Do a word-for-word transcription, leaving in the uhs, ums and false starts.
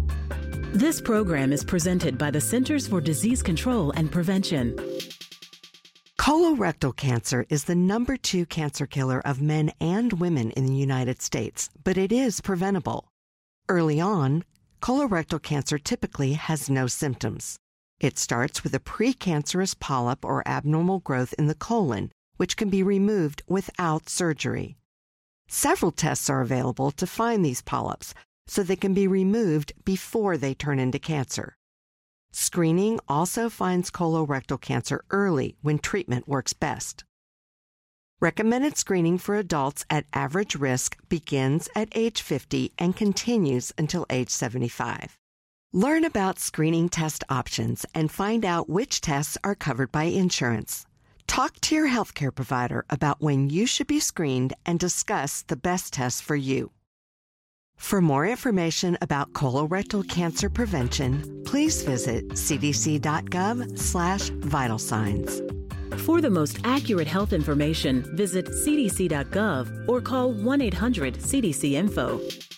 This program is presented by the Centers for Disease Control and Prevention. Colorectal cancer is the number two cancer killer of men and women in the United States, but it is preventable. Early on, colorectal cancer typically has no symptoms. It starts with a precancerous polyp or abnormal growth in the colon, which can be removed without surgery. Several tests are available to find these polyps, so they can be removed before they turn into cancer. Screening also finds colorectal cancer early when treatment works best. Recommended screening for adults at average risk begins at age fifty and continues until age seventy-five. Learn about screening test options and find out which tests are covered by insurance. Talk to your healthcare provider about when you should be screened and discuss the best tests for you. For more information about colorectal cancer prevention, please visit cdc.gov slash vital signs. For the most accurate health information, visit c d c dot gov or call one eight hundred C D C info.